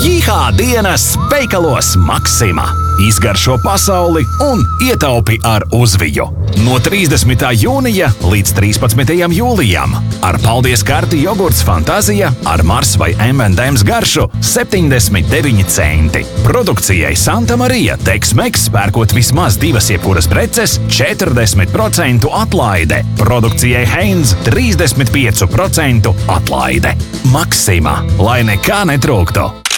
Jihā dienas veikalos Maxima. Izgaršo pasauli un ietaupi ar uzviju. No 30. jūnija līdz 13. jūlijam. Ar paldies karti jogurts Fantazija ar Mars vai M&M's garšu 79 centi. Produkcijai Santa Marija Tex-Mex pērkot vismaz 2 jebkuras preces 40% atlaide. Produkcijai Heinz 35% atlaide. Maxima, lai nekā netrūktu.